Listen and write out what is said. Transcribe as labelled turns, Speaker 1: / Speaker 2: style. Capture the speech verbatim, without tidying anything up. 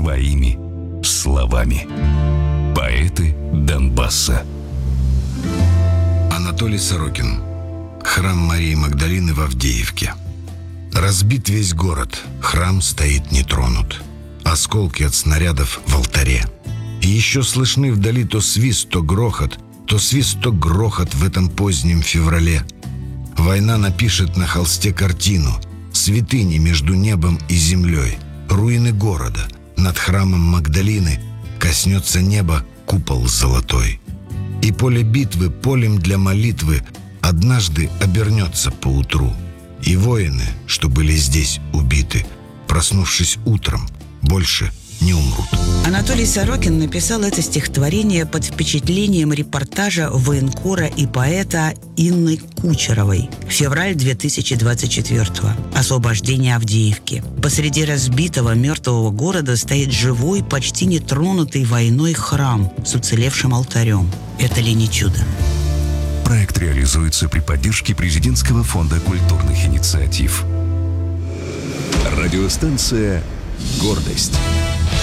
Speaker 1: своими словами. Поэты Донбасса.
Speaker 2: Анатолий Сорокин. Храм Марии Магдалины в Авдеевке. Разбит весь город, храм стоит нетронут. Осколки от снарядов в алтаре. И еще слышны вдали то свист, то грохот, то свист, то грохот в этом позднем феврале. Война напишет на холсте картину, святыни между небом и землей, руины города. Над храмом Магдалины коснется неба купол золотой. И поле битвы полем для молитвы однажды обернется поутру. И воины, что были здесь убиты, проснувшись утром, больше не умрут.
Speaker 3: Анатолий Сорокин написал это стихотворение под впечатлением репортажа военкора и поэта Инны Кучеровой. Февраль две тысячи двадцать четвёртого. Освобождение Авдеевки. Посреди разбитого мертвого города стоит живой, почти нетронутый войной храм с уцелевшим алтарем. Это ли не чудо?
Speaker 1: Проект реализуется при поддержке Президентского фонда культурных инициатив. Радиостанция «Гордость».